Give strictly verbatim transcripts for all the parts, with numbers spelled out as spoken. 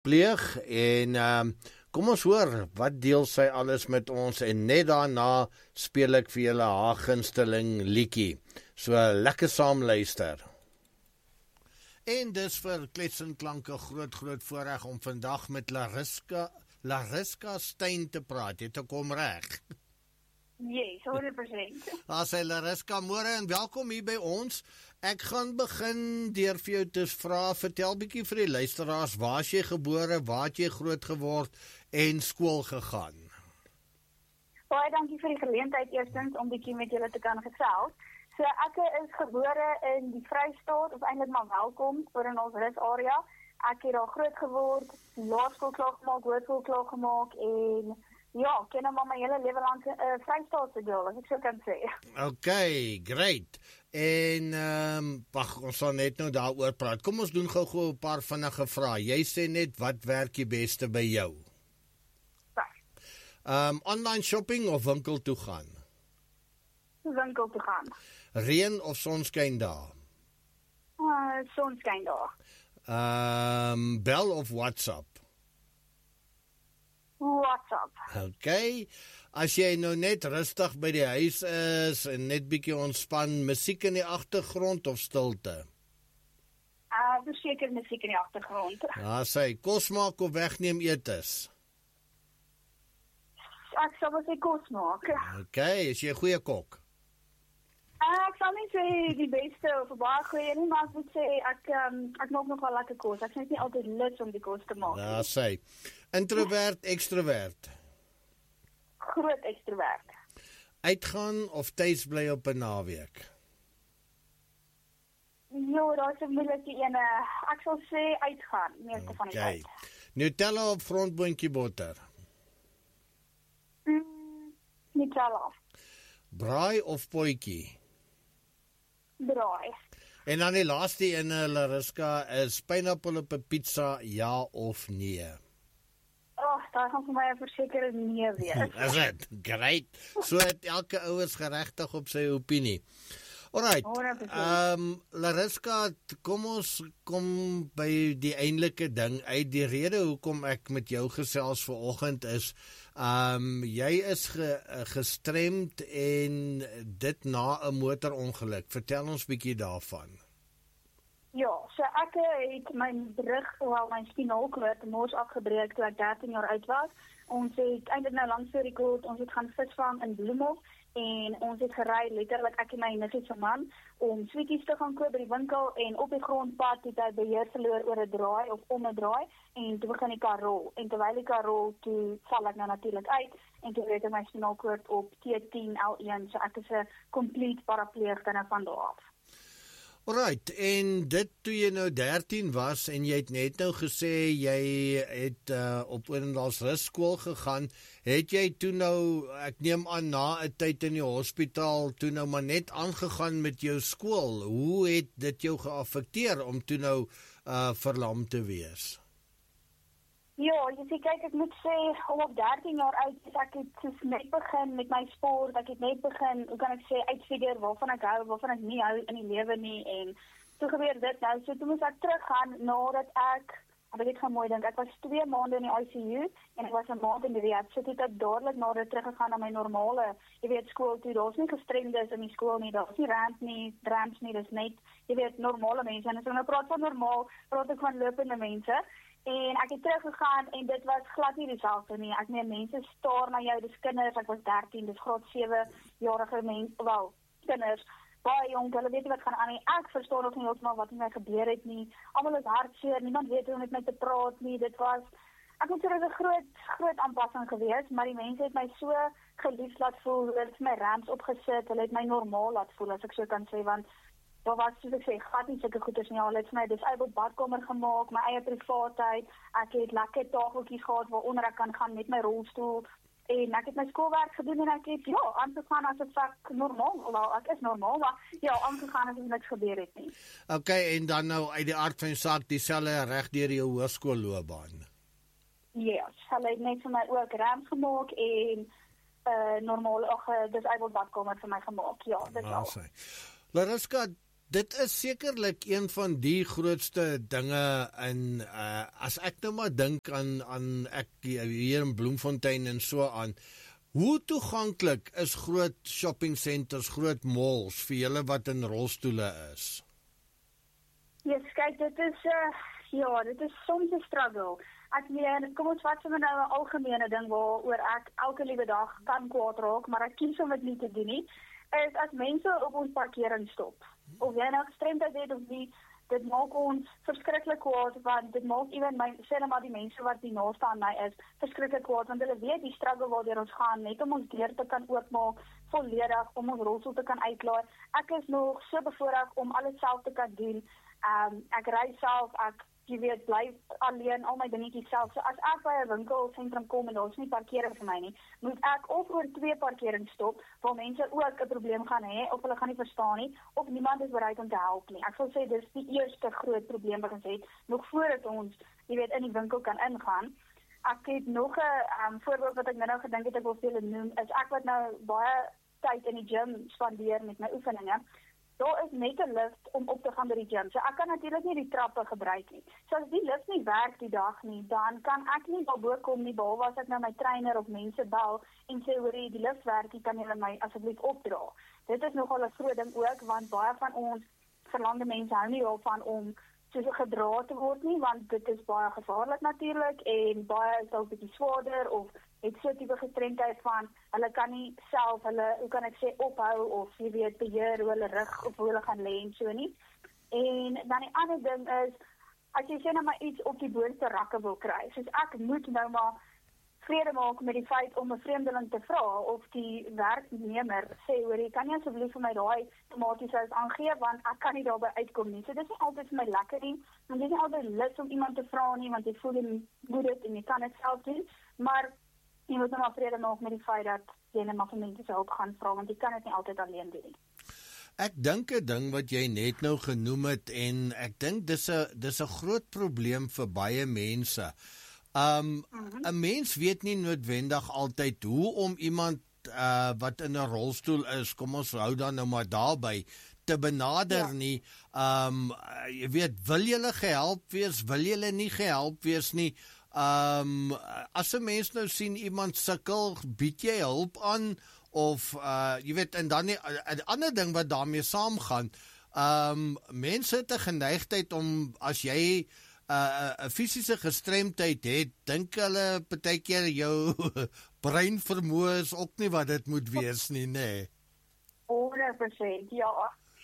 pleeg en um, kom ons hoor, wat deel sy alles met ons en net daarna speel ek vir julle haar gunsteling liedjie. So lekker saam luister. En dis vir Klets en Klanke groot groot voorreg om vandag met Lariska Lariska Steyn te praat. Het ek hom reg? Yes, honderd persent. Daar sê Lariska, môre en welkom hier by ons. Ek gaan begin deur vir jou te vra, vertel bietjie vir die luisteraars, waar is jy gebore, waar het jy groot geword en skool gegaan? Baie dankie vir die geleentheid eerstens om bietjie met julle te kan gesels. So ek is gebore in die Vrystaat, of eintlik maar welkom oor in ons rus area. Ek het daar groot geword, laerskool klaar gemaak, hoërskool klaar gemaak en ja, ken hom al my hele lewe lank uh, Vrystaatse deel, as ek so kan sê. Okay, great. En ehm um, wag, ons sal net nou daaroor praat. Kom ons doen gou-gou 'n paar vinnige vrae. Jy sê net wat werk die beste by jou? Ehm um, online shopping of winkel toe gaan? Winkel toe gaan. Reën of sonskyn daar? Uh, sonskyn daar. Ehm um, bel of WhatsApp? WhatsApp. Okay. As jy nou net rustig by die huis is en net bietjie ontspan, musiek in die agtergrond of stilte? Ah, uh, beseker musiek in die agtergrond. Ja, sê kos maak of wegneem etes? Ek sal wel sê kos maak. Okay, is jy 'n goeie kok? Uh, ek sal nie sê die beste of baie goeie nie, maar ek moet sê ek um, ek maak nog wel lekker kos. Ek is nie altyd lus om die kos te maak. Ja, sê. Introvert, extrovert? Groot extrovert. Uitgaan of tuis bly op 'n naweek? Jo, daar is 'n moeilike ene. Ek sal sê uitgaan, meeste van die tyd. Nutella of grondboontjie botter? Mm, Nutella. Braai of potjie? Braai. En dan die laaste ene, Lariska, is pineappel op 'n pizza, ja of nee? Oh, daar gaan vir my 'n versekerde nee wees. Is dit? Great. So het elke ouers geregtig op sy opinie. Alright. Ehm um, Lariska, kom ons kom by die eintlike ding uit. Die rede hoekom ek met jou gesels vanoggend is ehm um, jy is ge, gestremd en dit na 'n motorongeluk. Vertel ons bietjie daarvan. Ja, so ek het my rug, wel my spinalkoord mors afgebreek toe ek dertien jaar oud was. Ons het eintlik nou langs voor die kort, ons het gaan visvang in Bloemhof en ons het gery letterlik ek en my nissie se man om sweeties te gaan koop by die winkel en op die grondpad het hy beheer verloor oor 'n draai of om 'n draai en toe begin die kar rol en terwyl die kar rol toe val ek nou natuurlik uit en toe het ek my spinalkoord op T tien L een, so ek is 'n complete parapleeg dan van daar af. Alright, en dit toe jy nou dertien was en jy het net nou gesê jy het uh, op Orendalsrus skool gegaan, het jy toe nou, ek neem aan na 'n tyd in die hospitaal, toe nou maar net aangegaan met jou skool. Hoe het dit jou geaffekteer om toe nou uh, verlam te wees? Ja, jy sê kyk, ek moet sê om op dertien jaar oud is ek het net begin met my sport, ek het net begin, hoe kan ek sê, uitfigure waarvan ek hou, waarvan ek nie hou in die lewe nie en toe gebeur dit nou, so toe moes ek teruggaan nadat ek, ek het gaan mooi dink, ek was twee maande in die I C U en ek was 'n maand in die rehab, so toe het ek dadelik nadat teruggegaan na my normale, jy weet, skool toe, daar's nie gestremdes in die skool nie, daar's nie rand nie, drams nie, dis net, jy weet, normale mense, en as ek nou praat van normaal, praat ek van lopende mense. En ek het teruggegaan en dit was glad nie dieselfde nie. Ek meen mense staar na jou, dis kinders, ek was dertien, dis graad sewe jarige mense, wel, kinders, baie jong, hulle weet nie wat gaan aan nie. Ek verstaan nog nie heeltemal wat met my gebeur het nie. Almal is hartseer, niemand weet hoe om met my te praat nie. Dit was, ek moet sê dit was 'n groot, groot aanpassing geweest, maar die mense het my so geliefd laat voel, hulle het my rams opgesit, hulle het my normaal laat voel, as ek so kan sê, want daar was, soos ek sê, glad nie sulke goeders nie, hulle het my disabled badkamer gemaak, my eie privaatheid, ek het lekker tafeltjies gehad waaronder ek kan gaan met my rolstoel, en ek het my skoolwerk gedoen en ek het, ja, aangegaan asof ek normaal, wel, ek is normaal, maar ja, aangegaan asof niks gebeur het nie. Okay, en dan nou uit die aard van die saak, dieselfde reg deur jou hoërskoolloopbaan? Ja, yes, hulle het net vir my ook rams gemaak en uh, normaal, ag, disabled badkamer vir my gemaak, ja, dit ah, al. Lariska, dit is sekerlik een van die grootste dinge in, uh, as ek nou maar dink aan, aan ek hier in Bloemfontein en so aan, hoe toeganklik is groot shopping centers, groot malls vir julle wat in rolstoele is? Yes, kyk, dit is, uh, ja, dit is soms 'n struggle. Ek meen, kom ons vat sommer nou 'n algemene ding waaroor ek elke liewe dag kan kwaad raak, maar ek kies om dit nie te doen nie, is as mense op ons parkering stop. Of jy nou gestremdheid het of nie, dit maak ons verskriklik kwaad, want dit maak ewen my, sê nou maar die mense wat die naaste aan my is, verskriklik kwaad, want hulle weet die struggle waardeur ons gaan, net om ons deur te kan oopmaak, volledig, om ons rolstoel te kan uitlaai. Ek is nog so bevoorreg om alles self te kan doen. Um, ek ry self, ek jy weet, bly alleen, al my dingetjies self. So as ek by 'n winkelsentrum kom en daar's nie parkering vir my nie, moet ek of oor twee parkerings stop, waar mense ook 'n probleem gaan hê, of hulle gaan nie verstaan nie, of niemand is bereid om te help nie. Ek sal sê dis die eerste groot probleem wat ons het, nog voordat ons, jy weet, in die winkel kan ingaan. Ek het nog 'n um, voorbeeld wat ek nou gedink het ek wil vir julle noem, is ek wat nou baie tyd in die gym spandeer met my oefeninge. Daar is net 'n lift om op te gaan by die gym. So ek kan natuurlik nie die trappe gebruik nie. So as die lift nie werk die dag nie, dan kan ek nie daarbo kom nie, behalwe as ek nou my trainer of mense bel en sê, hoor, die lift werk, kan julle my asseblief opdra. Dit is nogal 'n groot ding ook, want baie van ons verlangde mense hou nie daarvan om so gedra te word nie, want dit is baie gevaarlik natuurlik, en baie is dalk bietjie swaarder, of het so tipe gestremdheid van, hulle kan nie self, hulle, hoe kan ek sê, ophou, of jy weet, beheer hoe hulle rug, of hoe hulle gaan lê en so nie. En dan die ander ding is, as jy sê nou maar iets op die boonste rakke wil kry, soos ek moet nou maar vrede maak met die feit om 'n vreemdeling te vra, of die werknemer sê, hoor, jy kan nie asseblief vir my daai tomatiesous aangee, want ek kan nie daarby uitkom nie. So dit is nie altyd vir my lekker nie, want dit is nie altyd lus om iemand te vra nie, want jy voel jy moet dit en jy kan dit self doen, maar jy moet nou maar vrede maak met die feit dat jy net maar vir mense se hulp gaan vra, want jy kan dit nie altyd alleen doen nie. Ek dink 'n ding wat jy net nou genoem het, en ek dink dis 'n dis 'n groot probleem vir baie mense. Um, mm-hmm. 'n mens weet nie noodwendig altyd hoe om iemand uh, wat in 'n rolstoel is, kom ons hou dan nou maar daarby, te benader ja. nie. Um, jy weet, wil julle gehelp wees, wil julle nie gehelp wees nie. Um, as 'n mens nou sien iemand sukkel, bied jy hulp aan, of uh, jy weet, en dan 'n ander ding wat daarmee saamgaan, um, mense het 'n geneigtheid om, as jy 'n uh, uh, fisiese gestremdheid het, dink hulle partykeer jou brein vermoë is ook nie wat dit moet wees nie, nê? Nee. honderd persent, ja.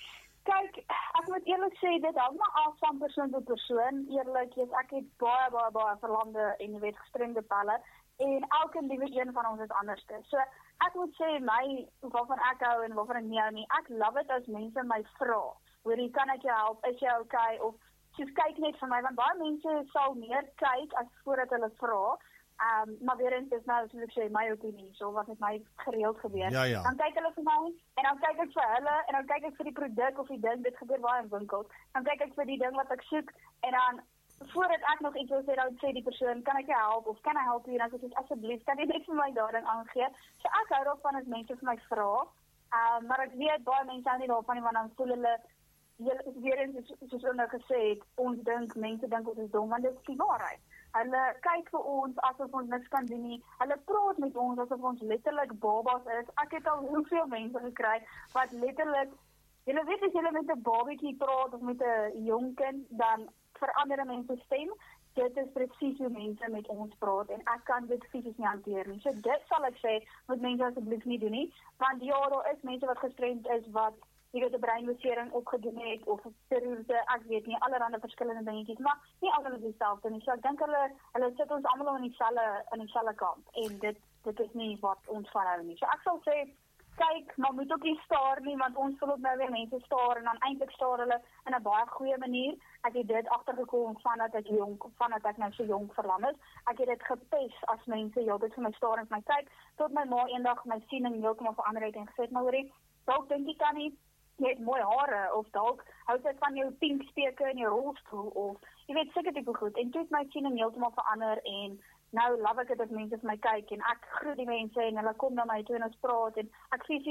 Kyk, ek moet eerlik sê, dit hang maar af van persoon tot persoon. Eerlik, yes, ek het baie, baie, baie verlamde en jy weet, gestremde pelle, en elke liewe een van ons is anders. So, ek moet sê, my, waarvan ek hou en waarvan ek nie hou nie, ek love it as mense my vra, hoor, kan ek jou help, is jy okay, of soos kyk net vir my, want baie mense sal meer kyk as voordat hulle vra. Um, maar weer eens is nou, soos ek sê, my opinie, so wat met my gereeld gebeur. Ja, ja. Dan kyk hulle vir my, en dan kyk ek vir hulle, en dan kyk ek vir die produk of die ding, dit gebeur baie in winkels, dan kyk ek vir die ding wat ek soek, en dan, voordat ek nog iets wil sê, dan sê die persoon, kan ek jou help, of kan ek help hier, en dan sê ek, asseblief, kan jy net vir my daar ding aangee? So ek hou daarvan as mense vir my vra, um, maar ek weet, baie mense hou nie daarvan nie, want dan voel hulle, Julle weer eens, soos ons nou gesê het, ons dink, mense dink ons is dom, want dit is die waarheid. Hulle kyk vir ons asof ons niks kan doen nie. Hulle praat met ons asof ons letterlik babas is. Ek het al hoeveel mense gekry wat letterlik, julle weet as julle met 'n babatjie praat of met 'n jong kind, dan verander mense stem. Dit is presies hoe mense met ons praat en ek kan dit fisies nie hanteer nie. So dit sal ek sê, moet mense asseblief nie doen nie, want ja, daar is mense wat gestremd is wat jy weet 'n breinbesering opgedoen het of 'n chirurgie, ek weet nie, allerlei verskillende dingetjies, maar nie almal dieselfde nie. So ek dink hulle hulle sit ons almal in dieselfde in dieselfde kamp en dit dit is nie wat ons vanhou nie. So ek sal sê kyk, maar moet ook nie staar nie, want ons wil ook nou weer mense staar en dan eintlik staar hulle in 'n baie goeie manier. Ek het dit agtergekom vandat ek jonk, vandat ek nou so jonk verlam is. Ek het dit gepes as mense ja, dit vir my staar en my kyk, tot my ma eendag my siening heeltemal verander het en gesê, maar hoorie, dalk dink jy kan nie, jy het mooi hare, of dalk hou dit van jou pink speke in jou rolstoel, of jy weet, seker tipe goed, en toe het my siening heeltemal verander, en nou love ek dit as mense vir my kyk, en ek groet die mense, en hulle kom na my toe en ons praat, en ek fisies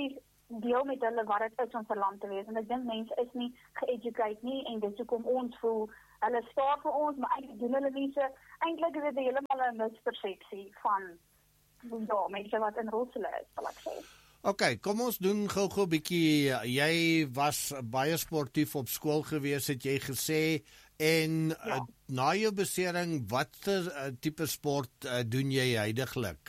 deel met hulle wat dit is om vir land te wees. En ek dink mense is nie ge-educate nie en dis hoekom ons voel hulle staar vir ons, maar eintlik doen hulle nie so. Eintlik is dit heeltemal 'n mispersepsie van ja, mense wat in rolstoele is, sal ek sê. OK, kom ons doen gou-gou 'n bietjie. Jy was baie sportief op skool gewees, het jy gesê, en ja. uh, na jou besering, watter uh, tipe sport uh, doen jy heidaglik?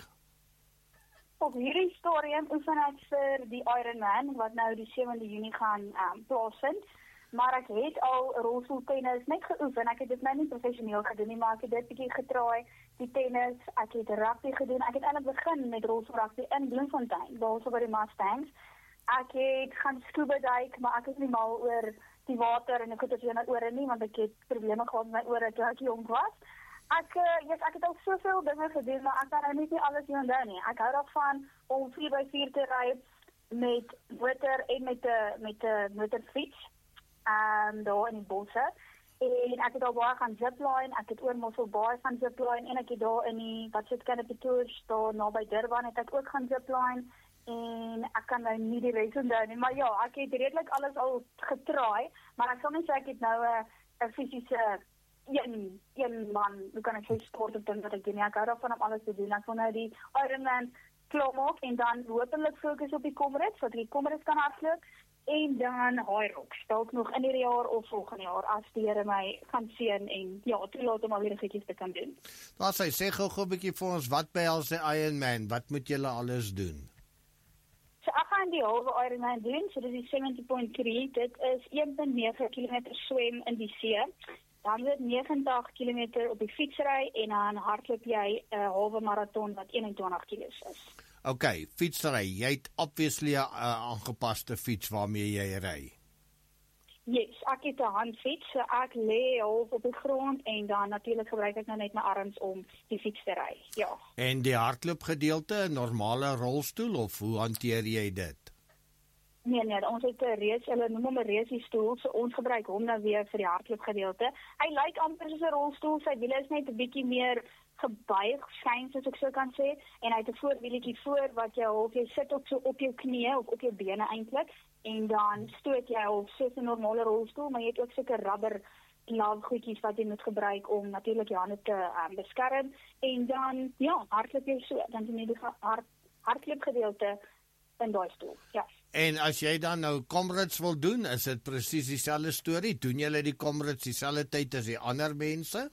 Op hierdie stadium oefen ek vir die Ironman wat nou die sewende Junie gaan um, plaasvind. Maar ek het al rolstoeltennis net geoefen. Ek het dit nou nie professioneel gedoen nie, maar ek het dit bietjie getraai, die tennis, ek het rugby gedoen. Ek het eintlik begin met rolstoelrugby in Bloemfontein, daarso by die Mustangs. Ek het gaan scuba duik, maar ek is nie mal oor die water en ek het dit nie oor nie, want ek het probleme gehad met my ore toe ek jong was. Ek uh, yes, ek het al soveel dinge gedoen, maar ek kan nou nie alles onthou nie. Ek hou daarvan om vier by vier te ry met motor en met 'n met 'n motorfiets. Um, daar in die bosse. En ek het al baie gaan zipline, ek het oor Mossel Bay gaan zipline, en ek het daar in die, wat sit Canopy Tours, daar naby Durban het ek ook gaan zipline, en ek kan nou nie die res onthou nie, maar ja, ek het redelik alles al getraai, maar ek sal nie sê ek het nou 'n fisiese een, een man, hoe kan ek sê sport op ding wat ek doen, ek hou daarvan om alles te doen, ek wil nou die Ironman klaarmaak, en dan hopelik fokus op die Comrades, wat die Comrades kan hardloop, en dan High Rocks, dalk nog in hierdie jaar of volgende jaar, as die Here my gaan seën en ja, toelaat om al hierdie goedjies te kan doen. Daar sê, sê gou-gou 'n bietjie vir ons, wat behels die Ironman? Wat moet julle alles doen? So ek gaan die halve Ironman doen, so dit is seventy point three, dit is one point nine kilometer swem in die see, dan is dit ninety kilometer op die fietsry, en dan hardloop jy 'n uh, halve marathon wat twenty-one kilometer is. OK, fietsry, jy het obviously 'n uh, aangepaste fiets waarmee jy ry. Yes, ek het 'n handfiets, so ek lê half op die grond en dan natuurlik gebruik ek nou net my arms om die fiets te ry. Ja. En die hardloopgedeelte, 'n normale rolstoel of hoe hanteer jy dit? Nee nee, ons het 'n reus, hulle noem hom 'n reusistoel, so ons gebruik hom nou weer vir die hardloopgedeelte. Hy lyk amper soos 'n rolstoel, sy wiele is net 'n bietjie meer gebuig, skyn soos ek so kan sê, en hy het 'n voorwielietjie voor wat jy half jy sit op so op jou knieë of op jou bene eintlik, en dan stoot jy half soos 'n normale rolstoel, maar jy het ook sulke rubber glove goedjies wat jy moet gebruik om natuurlik jou hande te um, beskerm, en dan ja, hardloop jy so, dan doen jy die hard, hardloopgedeelte in daai stoel. Ja. En as jy dan nou Comrades wil doen, is dit presies dieselfde storie? Doen julle die Comrades dieselfde tyd as die ander mense?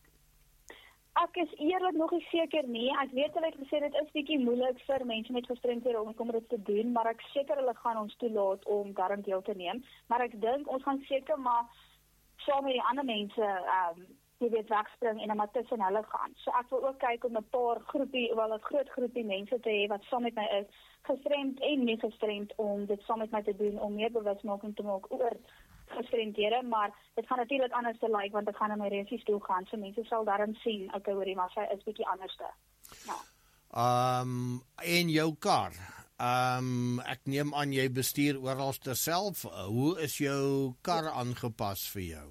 Ek is eerlik nog nie seker nie. Ek weet hulle het gesê dit is bietjie moeilik vir mense met gestremdhede om Comrades te doen, maar ek seker hulle gaan ons toelaat om daarin deel te neem. Maar ek dink ons gaan seker maar saam met die ander mense ehm um, die weet wegspring en dan maar tussen hulle gaan. So ek wil ook kyk om 'n paar groepie, wel 'n groot groepie mense te hê wat saam met my is, gestremd en nie gestremd, om dit saam met my te doen, om meer bewusmaking te maak oor gestremdhede, maar dit gaan natuurlik anders te lyk, want ek gaan in my resies toe gaan, so mense sal daarin sien, okay, hoorie, maar sy is bietjie anderste. Ja. Um, en jou kar, um, ek neem aan jy bestuur oral self, hoe is jou kar aangepas vir jou?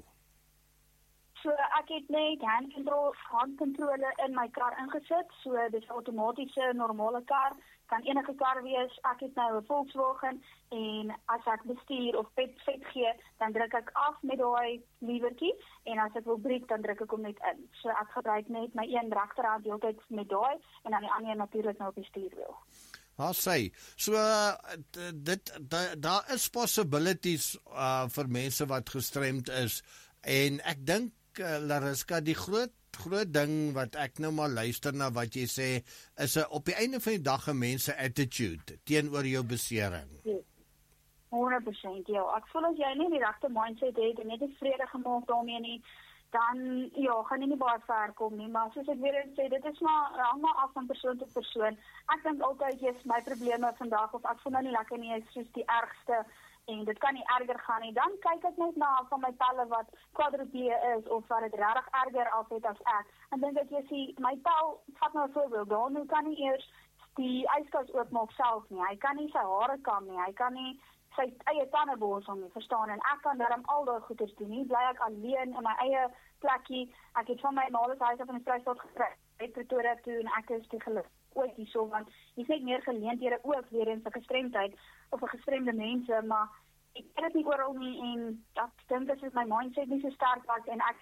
So ek het net handcontrol, handcontrole in my kar ingesit, so dis 'n outomatiese normale kar, kan enige kar wees. Ek het nou 'n Volkswagen, en as ek bestuur of pet vet gee, dan druk ek af met daai liewertjie, en as ek wil breek, dan druk ek hom net in. So ek gebruik net my een regterhand deeltyd met daai, en dan die ander natuurlik nou op die stuurwiel. Haar sê, so dit daar da is possibilities uh, vir mense wat gestremd is, en ek dink uh, Lariska, die groot groot ding wat ek nou maar luister na wat jy sê, is 'n op die einde van die dag 'n mens se attitude teenoor jou besering. Ja. honderd persent, ja. Ek voel as jy nie die regte mindset het en net nie vrede gemaak daarmee nie, dan ja, gaan jy nie baie ver kom nie, maar soos ek weer sê, dit is maar hang maar af van persoon tot persoon. Ek dink altyd jy's my probleme vandag, of ek voel nou nie lekker nie, is soos die ergste, en dit kan nie erger gaan nie, dan kyk ek net na van my pelle wat quadriplee is, of wat dit regtig erger af het as ek, en dink ek, jy sê, my pel, vat nou 'n voorbeeld, dan kan nie eers die yskas oopmaak self nie, hy kan nie sy hare kam nie, hy kan nie sy eie tande borsel nie, verstaan, en ek kan daarom al daai goeders doen nie, bly ek alleen in my eie plekkie, ek het van my ma se huis af in die Vrystaat gekry, uit Pretoria toe en ek is die geluk ooit hierso, want jy's net meer geleenthede ook weer in vir gestremdheid of vir gestremde mense, maar ek ken dit nie oral nie en ek dink dit is my mindset nie so sterk was en ek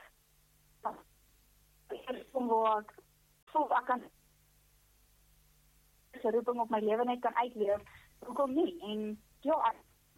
ek kom waar ek voel ek kan se roeping op my lewe net kan uitleef, hoekom nie? En ja, ek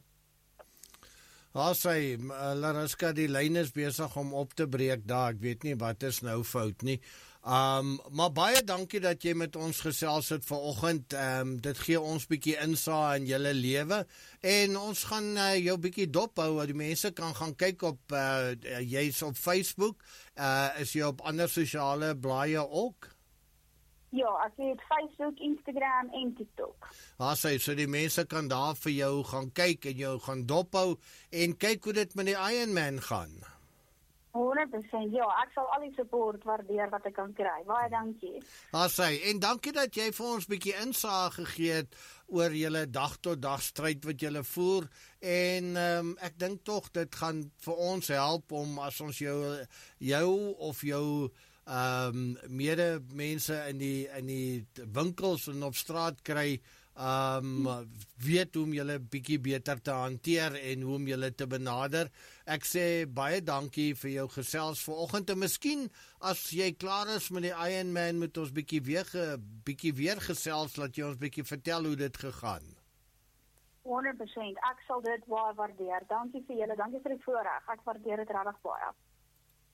Haar sê, Lariska, die lyn is besig om op te breek daar, ek weet nie wat is nou fout nie. Um, maar baie dankie dat jy met ons gesels het vanoggend. Um, dit gee ons bietjie insaag in julle lewe en ons gaan uh, jou bietjie dophou dat die mense kan gaan kyk op uh, jy's op Facebook, uh, is jy op ander sosiale blaaie ook? Ja, ek het Facebook, Instagram en TikTok. Haar sê, so die mense kan daar vir jou gaan kyk en jou gaan dophou en kyk hoe dit met die Ironman gaan. honderd persent, ja, ek sal al die support waardeer wat ek kan kry. Baie dankie. Haar sê, en dankie dat jy vir ons bietjie insaag gegee het oor julle dag tot dag stryd wat julle voer en um, ek dink tog dit gaan vir ons help om as ons jou jou of jou um, mede mense in die in die winkels en op straat kry, um, weet hoe om julle bietjie beter te hanteer en hoe om julle te benader. Ek sê baie dankie vir jou gesels vanoggend en miskien as jy klaar is met die Ironman moet ons bietjie weer ge, bietjie weer gesels, laat jy ons bietjie vertel hoe dit gegaan. honderd persent, ek sal dit baie waardeer. Dankie vir julle, dankie vir die voorreg. Ek waardeer dit regtig baie.